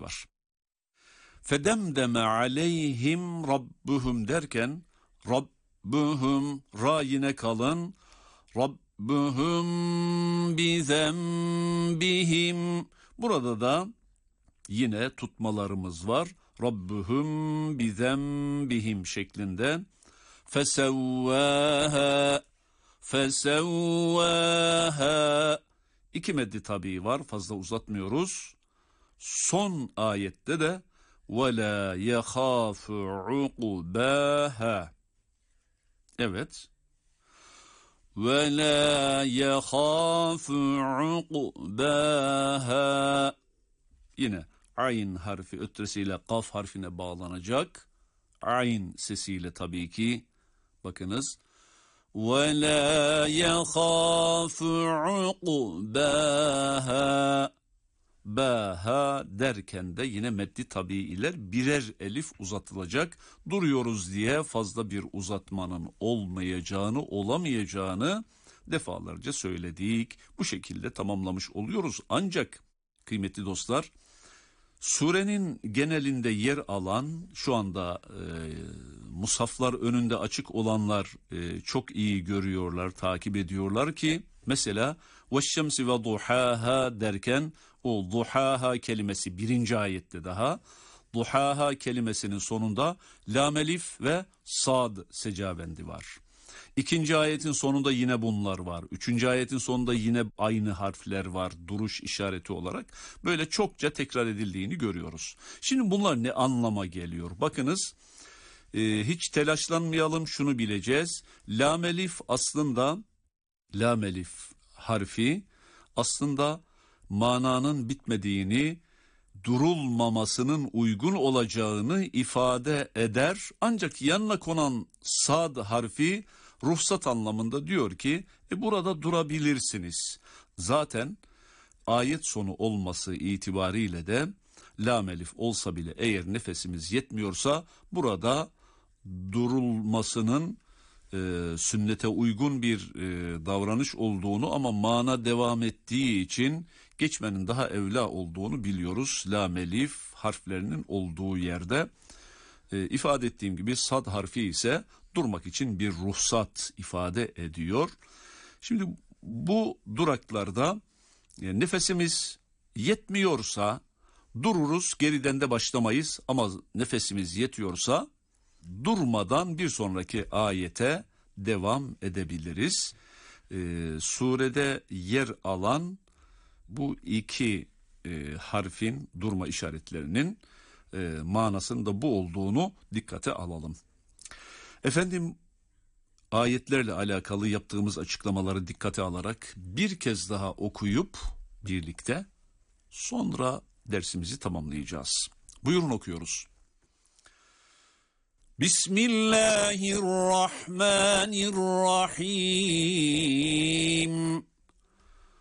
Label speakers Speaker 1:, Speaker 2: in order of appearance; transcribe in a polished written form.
Speaker 1: var. Fedemdeme aleyhim rabbuhum derken rabbuhum ra yine kalın. Rabbuhum bizembihim. Burada da yine tutmalarımız var. Rabbuhum bizembihim şeklinde. Fesevvaha. Fesevvaha. İki meddi tabii var. Fazla uzatmıyoruz. Son ayette de وَلَا يَخَافُ عُقُبَاهَا. Evet. وَلَا يَخَافُ عُقُبَاهَا. Yine ayn harfi ötresiyle kaf harfine bağlanacak. Ayn sesiyle tabii ki. Bakınız. وَلَا يَخَافُ عُقُبَاهَا. Baha derken de yine meddi tabiiler birer elif uzatılacak. Duruyoruz diye fazla bir uzatmanın olmayacağını, olamayacağını defalarca söyledik. Bu şekilde tamamlamış oluyoruz. Ancak kıymetli dostlar, surenin genelinde yer alan, şu anda musaflar önünde açık olanlar çok iyi görüyorlar, takip ediyorlar ki mesela veşşemsi ve duhaha derken o duhaha kelimesi birinci ayette daha, duhaha kelimesinin sonunda lam elif ve sad secabendi var. İkinci ayetin sonunda yine bunlar var. Üçüncü ayetin sonunda yine aynı harfler var duruş işareti olarak. Böyle çokça tekrar edildiğini görüyoruz. Şimdi bunlar ne anlama geliyor? Bakınız, hiç telaşlanmayalım, şunu bileceğiz. Lam elif aslında, lam elif harfi aslında mananın bitmediğini, durulmamasının uygun olacağını ifade eder. Ancak yanına konan sad harfi ruhsat anlamında diyor ki burada durabilirsiniz. Zaten ayet sonu olması itibariyle de lam elif olsa bile eğer nefesimiz yetmiyorsa burada durulmasının sünnete uygun bir davranış olduğunu ama mana devam ettiği için geçmenin daha evla olduğunu biliyoruz. Lam elif harflerinin olduğu yerde ifade ettiğim gibi sad harfi ise durmak için bir ruhsat ifade ediyor. Şimdi bu duraklarda nefesimiz yetmiyorsa dururuz, geriden de başlamayız ama nefesimiz yetiyorsa durmadan bir sonraki ayete devam edebiliriz. Surede yer alan bu iki harfin durma işaretlerinin manasının da bu olduğunu dikkate alalım. Efendim, ayetlerle alakalı yaptığımız açıklamaları dikkate alarak bir kez daha okuyup birlikte sonra dersimizi tamamlayacağız. Buyurun, okuyoruz. Bismillahirrahmanirrahim.